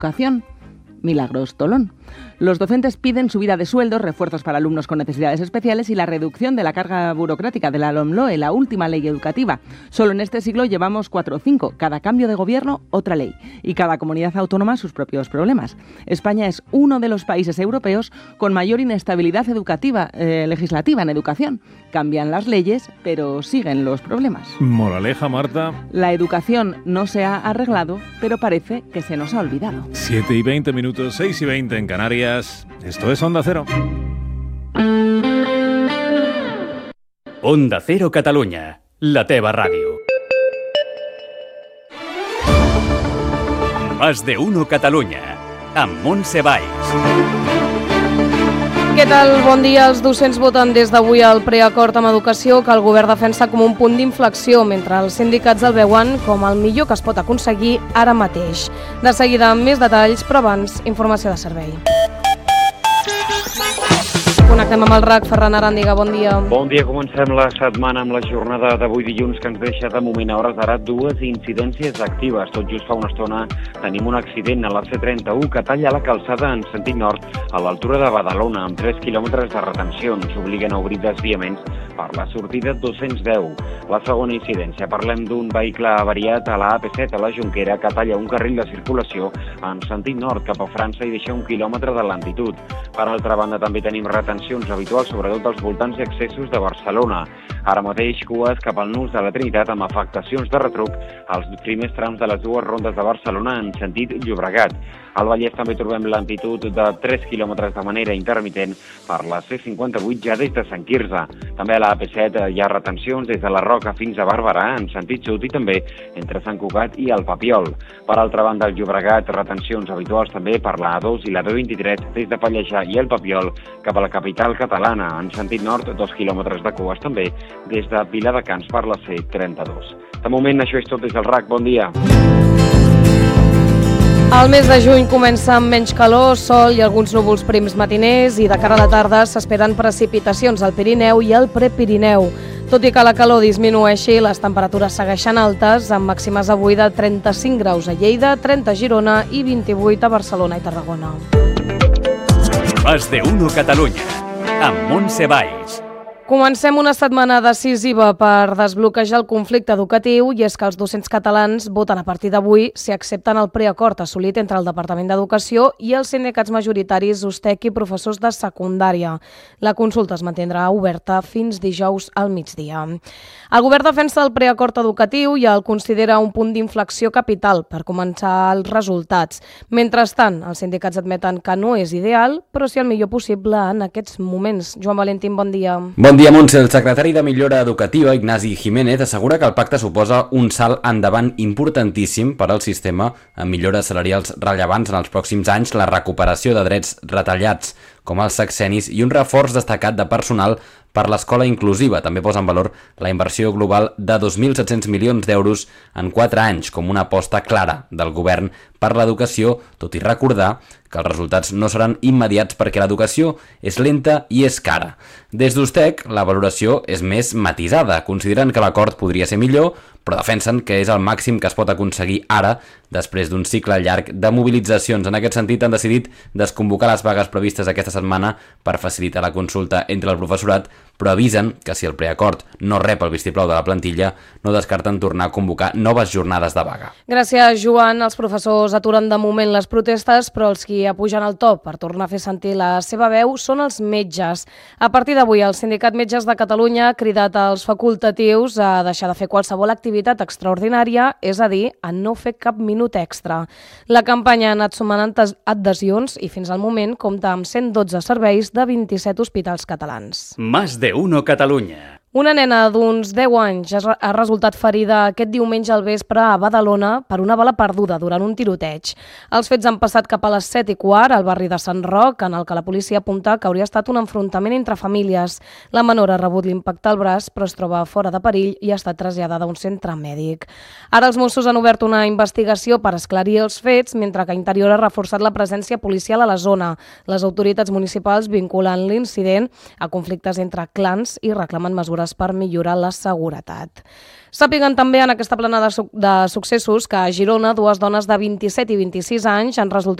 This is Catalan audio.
educación. Milagros Tolón. Los docentes piden subida de sueldos, refuerzos para alumnos con necesidades especiales y la reducción de la carga burocrática de la LOMLOE, la última ley educativa. Solo en este siglo llevamos 4 o 5. Cada cambio de gobierno, otra ley. Y cada comunidad autónoma sus propios problemas. España es uno de los países europeos con mayor inestabilidad legislativa en educación. Cambian las leyes, pero siguen los problemas. Moraleja, Marta. La educación no se ha arreglado, pero parece que se nos ha olvidado. 7:20, 6:20 en Canarias. Esto es Onda Cero. Onda Cero Catalunya, la teva ràdio. Más de uno Catalunya, amb Montse Valls. Què tal? Bon dia. Els docents voten des d'avui el preacord amb educació que el govern defensa com un punt d'inflexió, mentre els sindicats el veuen com el millor que es pot aconseguir ara mateix. De seguida, amb més detalls, però abans, informació de servei. Connectem amb el RAC. Ferran Aràndiga, bon dia. Bon dia, comencem la setmana amb la jornada d'avui dilluns que ens deixa de moment a hores d'ara 2 incidències actives. Tot just fa una estona tenim un accident a la C31 que talla la calçada en sentit nord a l'altura de Badalona amb 3 quilòmetres de retenció. Ens obliguen a obrir desviaments per la sortida 210. La segona incidència, parlem d'un vehicle avariat a la AP7 a la Jonquera que talla un carril de circulació en sentit nord cap a França i deixa 1 quilòmetre de lentitud. Per altra banda, també tenim retencions habituals, sobretot als voltants i accessos de Barcelona. Ara mateix, cues cap al nus de la Trinitat amb afectacions de retruc als primers trams de les 2 rondes de Barcelona en sentit Llobregat. Al Vallès també trobem lentitud de 3 quilòmetres de manera intermitent per la C58 ja des de Sant Quirze. També a la AP7 hi ha retencions des de la Roca fins a Barberà en sentit sud i també entre Sant Cugat i el Papiol. Per altra banda, al Llobregat, retencions habituals també per la A2 i la B23 des de Pallejà i el Papiol cap a la capital catalana. En sentit nord, 2 quilòmetres de cues també des de Viladecans per la C32. De moment, això és tot des del RAC. Bon dia. El mes de juny comença amb menys calor, sol i alguns núvols prims matiners i de cara a la tarda s'esperen precipitacions al Pirineu i al Prepirineu. Tot i que la calor disminueixi, les temperatures segueixen altes, amb màximes avui de 35 graus a Lleida, 30 a Girona i 28 a Barcelona i Tarragona. Más de uno Catalunya, amb Montse Valls. Comencem una setmana decisiva per desbloquejar el conflicte educatiu i és que els docents catalans voten a partir d'avui si accepten el preacord assolit entre el Departament d'Educació i els sindicats majoritaris USTEC i professors de secundària. La consulta es mantindrà oberta fins dijous al migdia. El govern defensa el preacord educatiu i el considera un punt d'inflexió capital per començar els resultats. Mentrestant, els sindicats admeten que no és ideal, però sí el millor possible en aquests moments. Joan Valentín, bon dia. Bon dia, Montse. El secretari de Millora Educativa, Ignasi Jiménez, assegura que el pacte suposa un salt endavant importantíssim per al sistema amb millores salarials rellevants en els pròxims anys, la recuperació de drets retallats com els sexennis i un reforç destacat de personal per l'escola inclusiva. També posa en valor la inversió global de 2.700 milions d'euros en 4 anys com una aposta clara del govern per l'educació, tot i recordar que els resultats no seran immediats perquè l'educació és lenta i és cara. Des d'USTEC, la valoració és més matisada. Consideren que l'acord podria ser millor, però defensen que és el màxim que es pot aconseguir ara, després d'un cicle llarg de mobilitzacions. En aquest sentit, han decidit desconvocar les vagues previstes aquesta setmana per facilitar la consulta entre el professorat, però avisen que si el preacord no rep el vistiplau de la plantilla, no descarten tornar a convocar noves jornades de vaga. Gràcies, Joan. Els professors aturen de moment les protestes, però els qui apugen el to per tornar a fer sentir la seva veu són els metges. A partir d'avui, el Sindicat Metges de Catalunya ha cridat als facultatius a deixar de fer qualsevol activitat extraordinària, és a dir, a no fer cap minut extra. La campanya ha anat sumant adhesions i fins al moment compta amb 112 serveis de 27 hospitals catalans. Más de uno Catalunya. Una nena d'uns 10 anys ha resultat ferida aquest diumenge al vespre a Badalona per una bala perduda durant un tiroteig. Els fets han passat cap a les 7:15 al barri de Sant Roc, en el que la policia apunta que hauria estat un enfrontament entre famílies. La menor ha rebut l'impacte al braç, però es troba fora de perill i ha estat traslladada a un centre mèdic. Ara els Mossos han obert una investigació per esclarir els fets, mentre que Interior ha reforçat la presència policial a la zona. Les autoritats municipals vinculen l'incident a conflictes entre clans i reclamen mesures mesures per millorar la seguretat. Sàpiguen també en aquesta plana de successos que a Girona 2 dones de 27 i 26 anys han resultat